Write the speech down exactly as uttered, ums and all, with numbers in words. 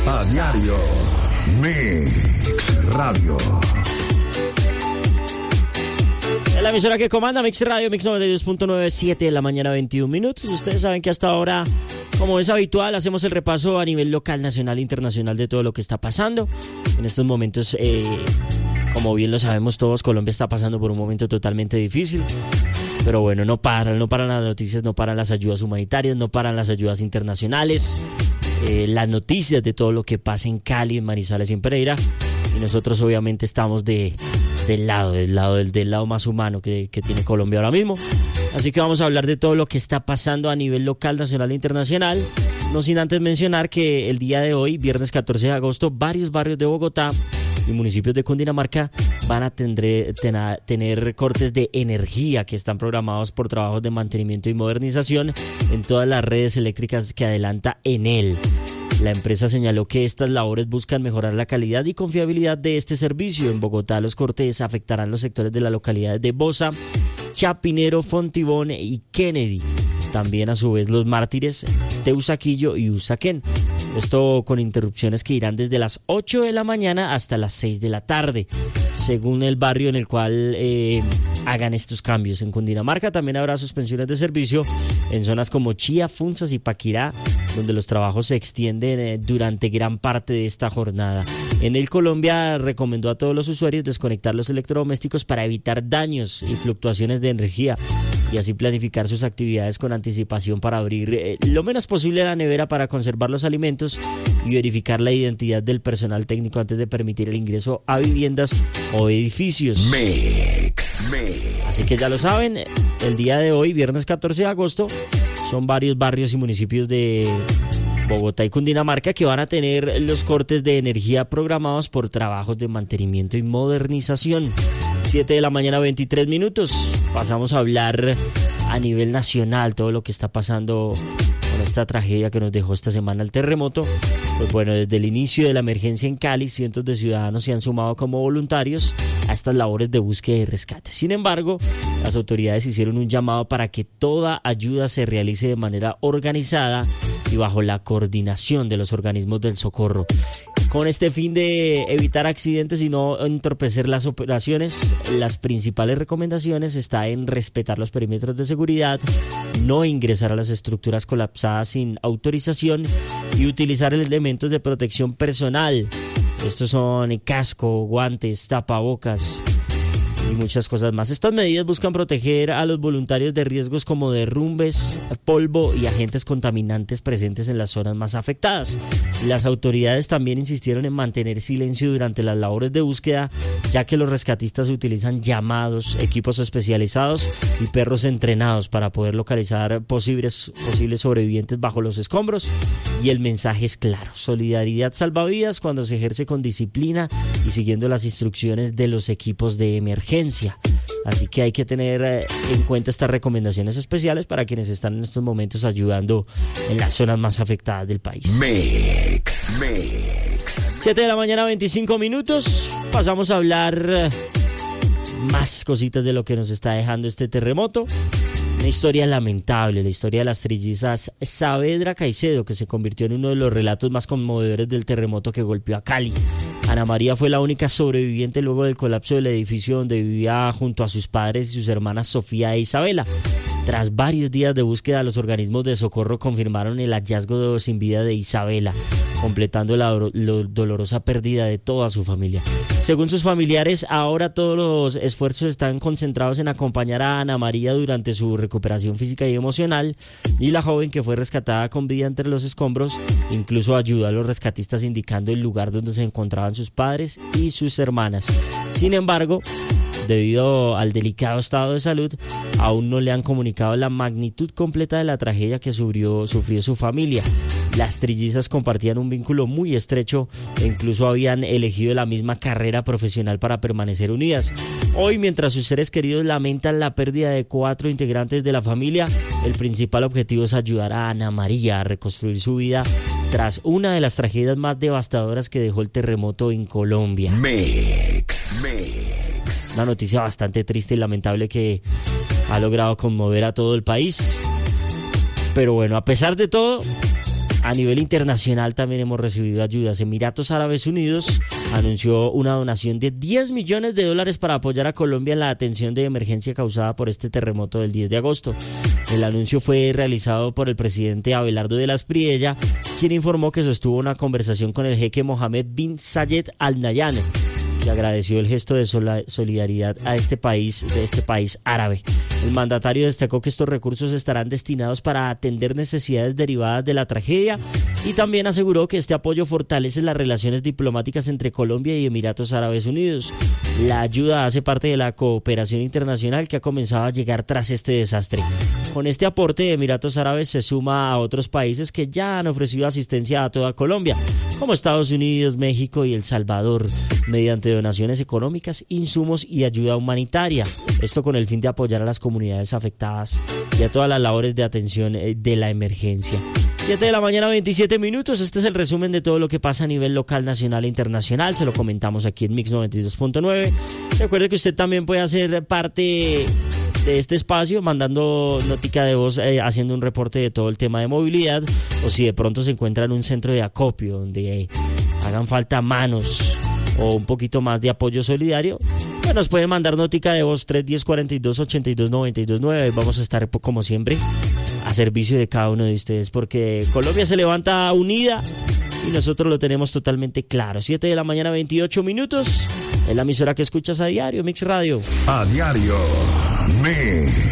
A diario. Mix Radio. La emisora que comanda Mix Radio, Mix noventa y dos punto nueve, siete de la mañana, veintiún minutos. Ustedes saben que hasta ahora, como es habitual, hacemos el repaso a nivel local, nacional e internacional de todo lo que está pasando. En estos momentos, eh, como bien lo sabemos todos, Colombia está pasando por un momento totalmente difícil. Pero bueno, no paran, no paran las noticias, no paran las ayudas humanitarias, no paran las ayudas internacionales, eh, las noticias de todo lo que pasa en Cali, en Manizales y en Pereira. Y nosotros obviamente estamos de... del lado, del lado, del, del lado más humano que, que tiene Colombia ahora mismo. Así que vamos a hablar de todo lo que está pasando a nivel local, nacional e internacional. No sin antes mencionar que el día de hoy, viernes catorce de agosto, varios barrios de Bogotá y municipios de Cundinamarca van a tendre, tener, tener cortes de energía que están programados por trabajos de mantenimiento y modernización en todas las redes eléctricas que adelanta Enel. La empresa señaló que estas labores buscan mejorar la calidad y confiabilidad de este servicio. En Bogotá, los cortes afectarán los sectores de las localidades de Bosa, Chapinero, Fontibón y Kennedy. También, a su vez, Los Mártires, Teusaquillo y Usaquén. Esto con interrupciones que irán desde las ocho de la mañana hasta las seis de la tarde, según el barrio en el cual eh, hagan estos cambios. En Cundinamarca también habrá suspensiones de servicio en zonas como Chía, Funzas y Paquirá, donde los trabajos se extienden eh, durante gran parte de esta jornada. Enel Colombia recomendó a todos los usuarios desconectar los electrodomésticos para evitar daños y fluctuaciones de energía y así planificar sus actividades con anticipación para abrir eh, lo menos posible la nevera para conservar los alimentos y verificar la identidad del personal técnico antes de permitir el ingreso a viviendas o edificios. Mix, mix. Así que ya lo saben, el día de hoy, viernes catorce de agosto, son varios barrios y municipios de Bogotá y Cundinamarca que van a tener los cortes de energía programados por trabajos de mantenimiento y modernización. siete de la mañana, veintitrés minutos. Pasamos a hablar a nivel nacional todo lo que está pasando con esta tragedia que nos dejó esta semana el terremoto. Pues bueno, desde el inicio de la emergencia en Cali, cientos de ciudadanos se han sumado como voluntarios a estas labores de búsqueda y rescate. Sin embargo, las autoridades hicieron un llamado para que toda ayuda se realice de manera organizada y bajo la coordinación de los organismos del socorro. Con este fin de evitar accidentes y no entorpecer las operaciones, las principales recomendaciones está en respetar los perímetros de seguridad, no ingresar a las estructuras colapsadas sin autorización y utilizar elementos de protección personal. Estos son casco, guantes, tapabocas y muchas cosas más. Estas medidas buscan proteger a los voluntarios de riesgos como derrumbes, polvo y agentes contaminantes presentes en las zonas más afectadas. Las autoridades también insistieron en mantener silencio durante las labores de búsqueda, ya que los rescatistas utilizan llamados, equipos especializados y perros entrenados para poder localizar posibles, posibles sobrevivientes bajo los escombros. Y el mensaje es claro: solidaridad salva vidas cuando se ejerce con disciplina y siguiendo las instrucciones de los equipos de emergencia. Así que hay que tener en cuenta estas recomendaciones especiales para quienes están en estos momentos ayudando en las zonas más afectadas del país. Mix, mix. siete de la mañana, veinticinco minutos. Pasamos a hablar más cositas de lo que nos está dejando este terremoto. Una historia lamentable, la historia de las trillizas Saavedra Caicedo, que se convirtió en uno de los relatos más conmovedores del terremoto que golpeó a Cali. Ana María fue la única sobreviviente luego del colapso del edificio donde vivía junto a sus padres y sus hermanas Sofía e Isabela. Tras varios días de búsqueda, los organismos de socorro confirmaron el hallazgo sin vida de Isabela, completando la do- lo dolorosa pérdida de toda su familia. Según sus familiares, ahora todos los esfuerzos están concentrados en acompañar a Ana María durante su recuperación física y emocional, y la joven, que fue rescatada con vida entre los escombros, incluso ayudó a los rescatistas indicando el lugar donde se encontraban sus padres y sus hermanas. Sin embargo, debido al delicado estado de salud, aún no le han comunicado la magnitud completa de la tragedia que sufrió, sufrió su familia. Las trillizas compartían un vínculo muy estrecho e incluso habían elegido la misma carrera profesional para permanecer unidas. Hoy, mientras sus seres queridos lamentan la pérdida de cuatro integrantes de la familia, el principal objetivo es ayudar a Ana María a reconstruir su vida tras una de las tragedias más devastadoras que dejó el terremoto en Colombia. Mix, mix. Una noticia bastante triste y lamentable que ha logrado conmover a todo el país. Pero bueno, a pesar de todo, A nivel internacional también hemos recibido ayudas. Emiratos Árabes Unidos anunció una donación de diez millones de dólares para apoyar a Colombia en la atención de emergencia causada por este terremoto del diez de agosto. El anuncio fue realizado por el presidente Abelardo de la Espriella, quien informó que sostuvo una conversación con el jeque Mohammed bin Zayed Al Nahyan, y agradeció el gesto de solidaridad a este país, de este país árabe. El mandatario destacó que estos recursos estarán destinados para atender necesidades derivadas de la tragedia y también aseguró que este apoyo fortalece las relaciones diplomáticas entre Colombia y Emiratos Árabes Unidos. La ayuda hace parte de la cooperación internacional que ha comenzado a llegar tras este desastre. Con este aporte, Emiratos Árabes se suma a otros países que ya han ofrecido asistencia a toda Colombia, como Estados Unidos, México y El Salvador, mediante donaciones económicas, insumos y ayuda humanitaria. Esto con el fin de apoyar a las comunidades afectadas y a todas las labores de atención de la emergencia. siete de la mañana, veintisiete minutos. Este es el resumen de todo lo que pasa a nivel local, nacional e internacional. Se lo comentamos aquí en Mix noventa y dos punto nueve. Recuerde que usted también puede hacer parte de este espacio mandando notica de voz, eh, haciendo un reporte de todo el tema de movilidad, o si de pronto se encuentra en un centro de acopio donde eh, hagan falta manos o un poquito más de apoyo solidario, pues nos puede mandar notica de voz tres uno cero, cuatro dos, ocho dos, nueve dos nueve. Vamos a estar, como siempre, a servicio de cada uno de ustedes, porque Colombia se levanta unida y nosotros lo tenemos totalmente claro. siete de la mañana, veintiocho minutos. Es la emisora que escuchas a diario, Mix Radio. A diario, Mix.